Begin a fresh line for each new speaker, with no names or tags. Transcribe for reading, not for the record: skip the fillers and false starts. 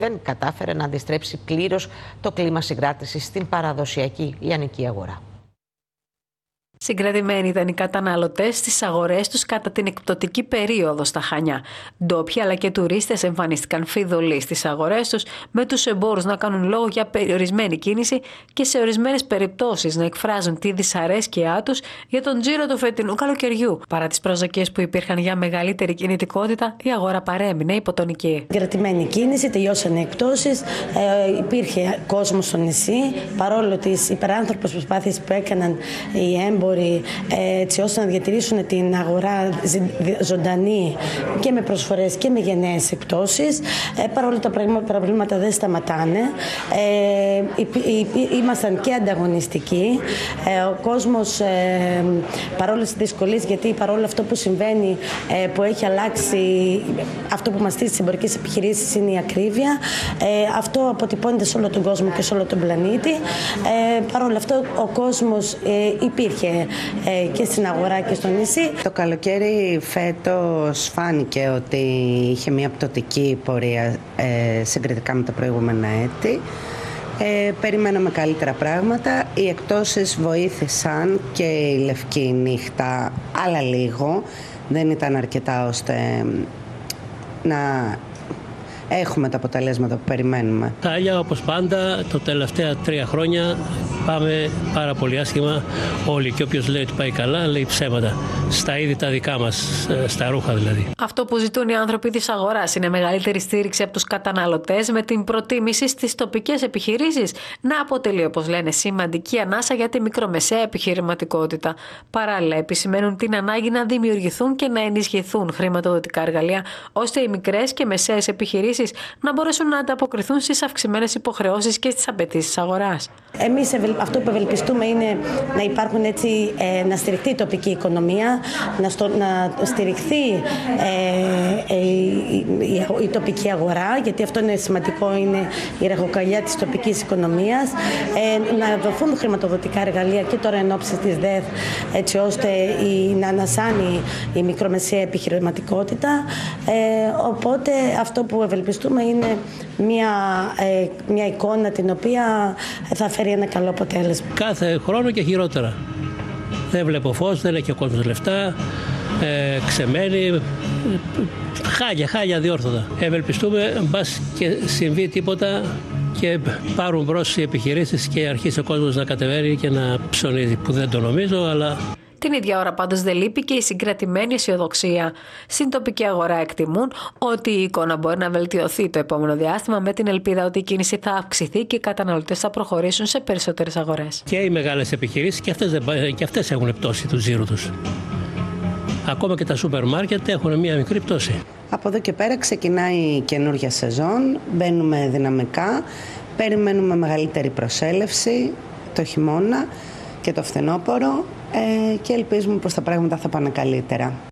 δεν κατάφερε να αντιστρέψει πλήρως το κλίμα συγκράτησης στην παραδοσιακή λιανική αγορά.
Συγκρατημένοι ήταν οι καταναλωτές στις αγορές τους κατά την εκπτωτική περίοδο στα Χανιά. Ντόπιοι αλλά και τουρίστες εμφανίστηκαν φιδωλοί στις αγορές τους, με τους εμπόρους να κάνουν λόγο για περιορισμένη κίνηση και σε ορισμένες περιπτώσεις να εκφράζουν τη δυσαρέσκειά τους για τον τζίρο του φετινού καλοκαιριού. Παρά τις προσδοκίες που υπήρχαν για μεγαλύτερη κινητικότητα, η αγορά παρέμεινε υποτονική.
Συγκρατημένη κίνηση, τελειώσαν οι εκπτώσεις, υπήρχε κόσμο στο νησί, παρόλο τις υπεράνθρωπες προσπάθειες που έκαναν οι έμποροι έτσι ώστε να διατηρήσουν την αγορά ζωντανή και με προσφορές και με γενναίες εκπτώσεις. Παρόλο τα προβλήματα δεν σταματάνε. Ήμασταν και ανταγωνιστικοί. Ο κόσμος, παρόλο τις δυσκολίες, γιατί παρόλο αυτό που συμβαίνει, που έχει αλλάξει, αυτό που μας στήσει στις εμπορικές επιχειρήσεις είναι η ακρίβεια. Αυτό αποτυπώνεται σε όλο τον κόσμο και σε όλο τον πλανήτη. Παρόλο αυτό ο κόσμος υπήρχε και στην αγορά και στο νησί.
Το καλοκαίρι φέτος φάνηκε ότι είχε μια πτωτική πορεία συγκριτικά με τα προηγούμενα έτη. Περιμέναμε καλύτερα πράγματα. Οι εκπτώσεις βοήθησαν και η λευκή νύχτα, αλλά λίγο. Δεν ήταν αρκετά ώστε να έχουμε τα αποτελέσματα που περιμένουμε.
Τα Χάλια, όπως πάντα, τα τελευταία 3 χρόνια πάμε πάρα πολύ άσχημα όλοι, και όποιος λέει ότι πάει καλά λέει ψέματα. Στα είδη τα δικά μας, στα ρούχα δηλαδή.
Αυτό που ζητούν οι άνθρωποι της αγοράς είναι μεγαλύτερη στήριξη από τους καταναλωτές, με την προτίμηση στις τοπικές επιχειρήσεις να αποτελεί, όπως λένε, σημαντική ανάσα για τη μικρομεσαία επιχειρηματικότητα. Παράλληλα, επισημαίνουν την ανάγκη να δημιουργηθούν και να ενισχυθούν χρηματοδοτικά εργαλεία, ώστε οι μικρές και μεσαίες επιχειρήσεις να μπορέσουν να ανταποκριθούν στις αυξημένες υποχρεώσεις και στις απαιτήσεις αγοράς.
Εμείς αυτό που ευελπιστούμε είναι να υπάρχουν έτσι, να στηριχθεί η τοπική οικονομία, να στηριχθεί η τοπική αγορά, γιατί αυτό είναι σημαντικό, είναι η ραχοκοκαλιά της τοπικής οικονομίας, να δοθούν χρηματοδοτικά εργαλεία και τώρα εν ώψη της ΔΕΘ, έτσι ώστε να ανασάνει η μικρομεσαία επιχειρηματικότητα. Οπότε αυτό που ευελπιστούμε είναι μια εικόνα την οποία θα φέρει ένα καλό αποτέλεσμα.
Κάθε χρόνο και χειρότερα. Δεν βλέπω φως, δεν έχει ο κόσμος λεφτά, ξεμένει, χάλια διόρθωτα. Ευελπιστούμε μπας και συμβεί τίποτα και πάρουν μπρος οι επιχειρήσεις και αρχίσει ο κόσμος να κατεβαίνει και να ψωνίζει, που δεν το νομίζω, αλλά...
Την ίδια ώρα πάντως δεν λείπει και η συγκρατημένη αισιοδοξία. Στην τοπική αγορά εκτιμούν ότι η εικόνα μπορεί να βελτιωθεί το επόμενο διάστημα, με την ελπίδα ότι η κίνηση θα αυξηθεί και οι καταναλωτές θα προχωρήσουν σε περισσότερες αγορές.
Και οι μεγάλες επιχειρήσεις και αυτές έχουν πτώση του τζίρου τους. Ακόμα και τα σούπερ μάρκετ έχουν μια μικρή πτώση.
Από εδώ και πέρα ξεκινάει η καινούργια σεζόν, μπαίνουμε δυναμικά, περιμένουμε μεγαλύτερη προσέλευση το χειμώνα και το φθινόπωρο και ελπίζουμε πως τα πράγματα θα πάνε καλύτερα.